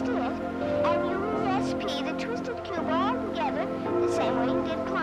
twist it, and you recipe the twisted cube all together the same way you did